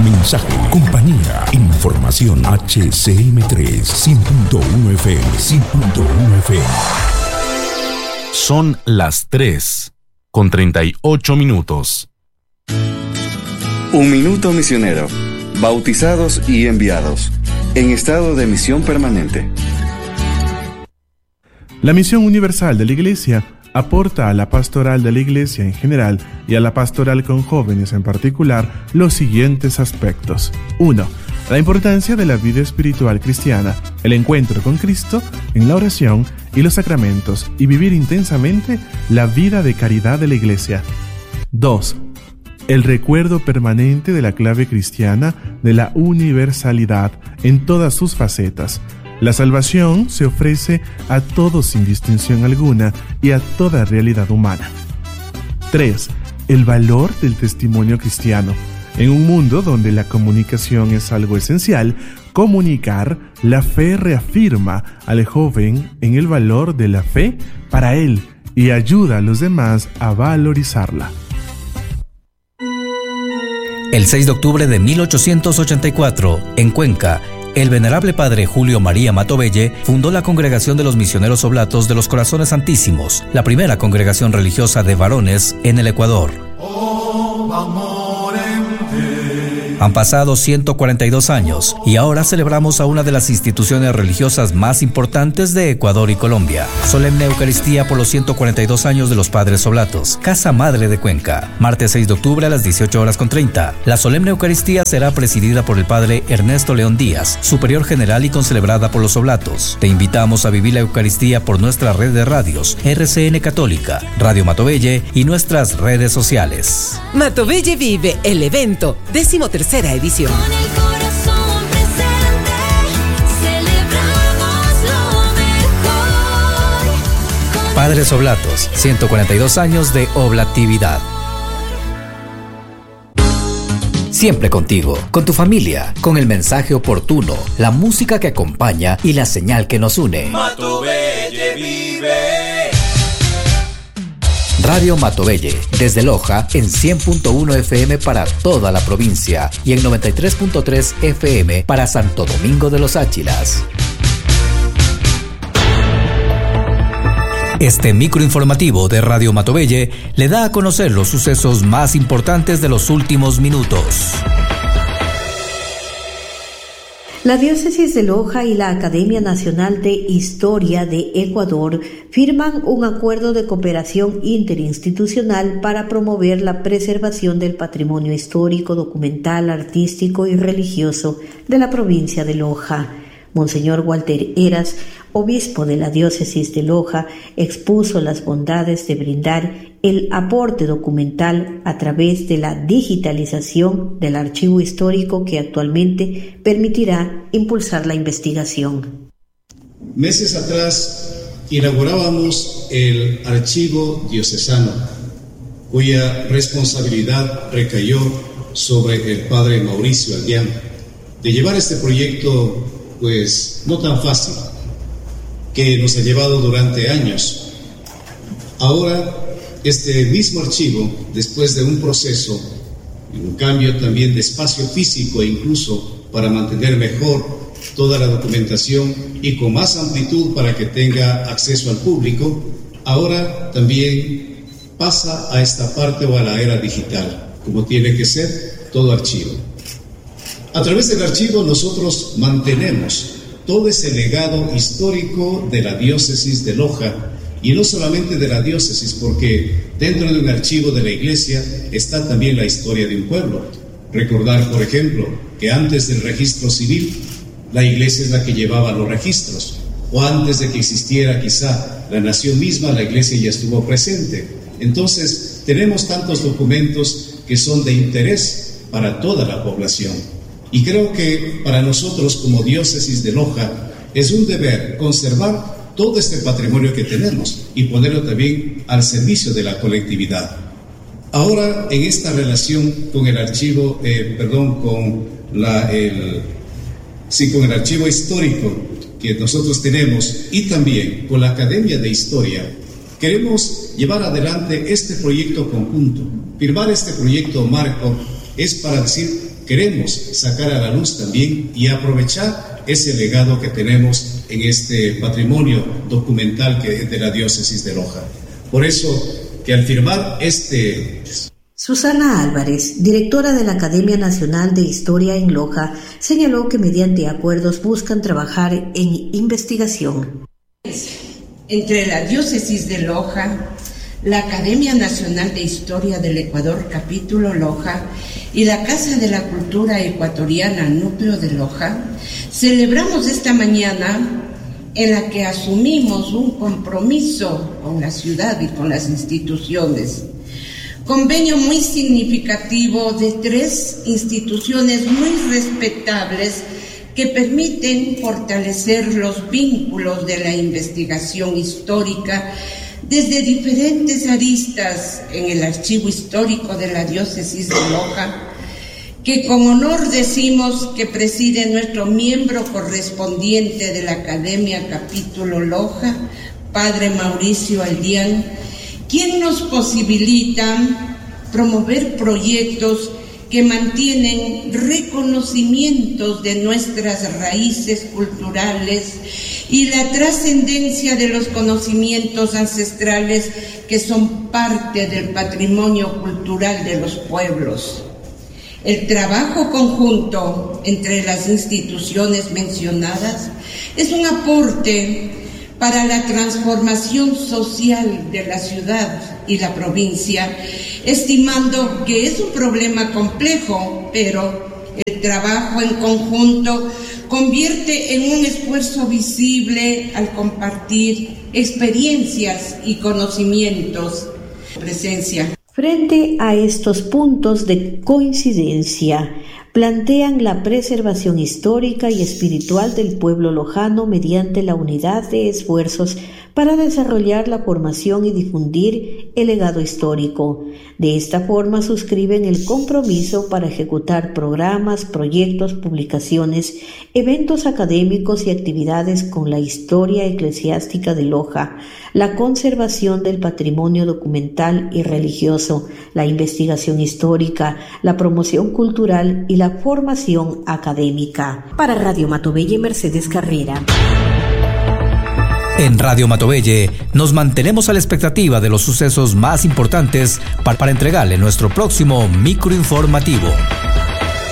mensaje, compañía, información. HCM3 100.1 FM, 100.1 FM. Son las 3:38. Un minuto misionero. Bautizados y enviados. En estado de misión permanente. La misión universal de la Iglesia aporta a la pastoral de la Iglesia en general y a la pastoral con jóvenes en particular los siguientes aspectos. 1. La importancia de la vida espiritual cristiana, el encuentro con Cristo en la oración y los sacramentos y vivir intensamente la vida de caridad de la Iglesia. 2. El recuerdo permanente de la clave cristiana de la universalidad en todas sus facetas. La salvación se ofrece a todos sin distinción alguna y a toda realidad humana. 3. El valor del testimonio cristiano. En un mundo donde la comunicación es algo esencial, comunicar la fe reafirma al joven en el valor de la fe para él y ayuda a los demás a valorizarla. El 6 de octubre de 1884, en Cuenca, el venerable padre Julio María Matovelle fundó la Congregación de los Misioneros Oblatos de los Corazones Santísimos, la primera congregación religiosa de varones en el Ecuador. Han pasado 142 años y ahora celebramos a una de las instituciones religiosas más importantes de Ecuador y Colombia. Solemne Eucaristía por los 142 años de los Padres Oblatos, Casa Madre de Cuenca. Martes 6 de octubre a las 18:30. La Solemne Eucaristía será presidida por el Padre Ernesto León Díaz, Superior General y concelebrada por los Oblatos. Te invitamos a vivir la Eucaristía por nuestra red de radios, RCN Católica, Radio Matovelle y nuestras redes sociales. Matovelle Vive, el evento, 13ª edición. Con el corazón presente, celebramos lo mejor. Padres Oblatos, 142 años de oblatividad. Siempre contigo, con tu familia, con el mensaje oportuno, la música que acompaña y la señal que nos une. Matovelle vive. Radio Matovelle, desde Loja en 100.1 FM para toda la provincia y en 93.3 FM para Santo Domingo de los Áchilas. Este microinformativo de Radio Matovelle le da a conocer los sucesos más importantes de los últimos minutos. La Diócesis de Loja y la Academia Nacional de Historia de Ecuador firman un acuerdo de cooperación interinstitucional para promover la preservación del patrimonio histórico, documental, artístico y religioso de la provincia de Loja. Monseñor Walter Heras, obispo de la Diócesis de Loja, expuso las bondades de brindar el aporte documental a través de la digitalización del archivo histórico que actualmente permitirá impulsar la investigación. Meses atrás inaugurábamos el archivo diocesano, cuya responsabilidad recayó sobre el padre Mauricio Aldián, de llevar este proyecto, pues no tan fácil, que nos ha llevado durante años. Ahora, este mismo archivo, después de un proceso, un cambio también de espacio físico e incluso para mantener mejor toda la documentación y con más amplitud para que tenga acceso al público, ahora también pasa a esta parte o a la era digital, como tiene que ser todo archivo. A través del archivo nosotros mantenemos todo ese legado histórico de la diócesis de Loja, y no solamente de la diócesis, porque dentro de un archivo de la iglesia está también la historia de un pueblo. Recordar, por ejemplo, que antes del registro civil, la iglesia es la que llevaba los registros, o antes de que existiera quizá la nación misma, la iglesia ya estuvo presente. Entonces, tenemos tantos documentos que son de interés para toda la población. Y creo que para nosotros como diócesis de Loja es un deber conservar todo este patrimonio que tenemos y ponerlo también al servicio de la colectividad. Ahora, en esta relación con el archivo, con el archivo histórico que nosotros tenemos y también con la Academia de Historia, queremos llevar adelante este proyecto conjunto, firmar este proyecto marco es para decir, queremos sacar a la luz también y aprovechar ese legado que tenemos en este patrimonio documental que es de la diócesis de Loja. Por eso que al firmar Susana Álvarez, directora de la Academia Nacional de Historia en Loja, señaló que mediante acuerdos buscan trabajar en investigación. Entre la diócesis de Loja, la Academia Nacional de Historia del Ecuador, capítulo Loja, y la Casa de la Cultura Ecuatoriana, núcleo de Loja, celebramos esta mañana en la que asumimos un compromiso con la ciudad y con las instituciones. Convenio muy significativo de 3 instituciones muy respetables que permiten fortalecer los vínculos de la investigación histórica desde diferentes aristas en el archivo histórico de la diócesis de Loja, que con honor decimos que preside nuestro miembro correspondiente de la Academia Capítulo Loja, Padre Mauricio Aldián, quien nos posibilita promover proyectos que mantienen reconocimientos de nuestras raíces culturales y la trascendencia de los conocimientos ancestrales que son parte del patrimonio cultural de los pueblos. El trabajo conjunto entre las instituciones mencionadas es un aporte para la transformación social de la ciudad y la provincia, estimando que es un problema complejo, pero el trabajo en conjunto convierte en un esfuerzo visible al compartir experiencias y conocimientos. Presencia. Frente a estos puntos de coincidencia, plantean la preservación histórica y espiritual del pueblo lojano mediante la unidad de esfuerzos para desarrollar la formación y difundir el legado histórico. De esta forma suscriben el compromiso para ejecutar programas, proyectos, publicaciones, eventos académicos y actividades con la historia eclesiástica de Loja, la conservación del patrimonio documental y religioso, la investigación histórica, la promoción cultural y la formación académica. Para Radio Matobelle, Mercedes Carrera. En Radio Matobelle nos mantenemos a la expectativa de los sucesos más importantes para entregarle nuestro próximo microinformativo.